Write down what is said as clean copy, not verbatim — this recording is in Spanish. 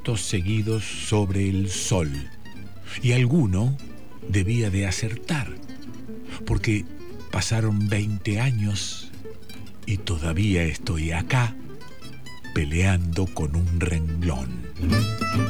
actos seguidos sobre el sol. Y alguno debía de acertar, porque pasaron 20 años y todavía estoy acá peleando con un renglón.